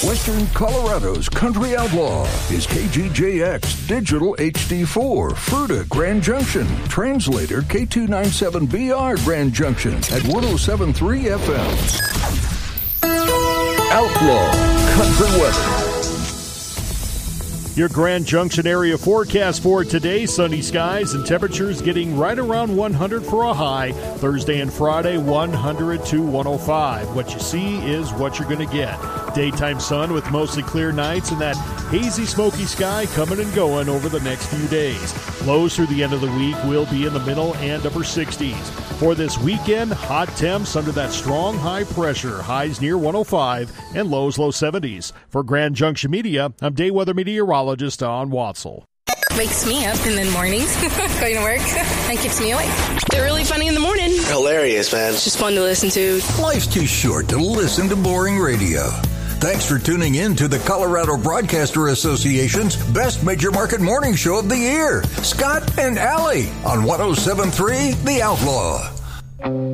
Western Colorado's Country Outlaw is KGJX Digital HD4, Fruita, Grand Junction, Translator K297BR, Grand Junction at 107.3 FM. Outlaw Country Weather. Your Grand Junction area forecast for today, sunny skies and temperatures getting right around 100 for a high. Thursday and Friday, 100 to 105. What you see is what you're going to get. Daytime sun with mostly clear nights and that hazy, smoky sky coming and going over the next few days. Lows through the end of the week will be in the middle and upper 60s. For this weekend, hot temps under that strong high pressure, highs near 105 and lows low 70s. For Grand Junction Media, I'm day weather meteorologist Don Watzel. Wakes me up in the mornings, going to work, and keeps me awake. They're really funny in the morning. Hilarious, man. It's just fun to listen to. Life's too short to listen to boring radio. Thanks for tuning in to the Colorado Broadcaster Association's best major market morning show of the year, Scott and Allie on 107.3 The Outlaw.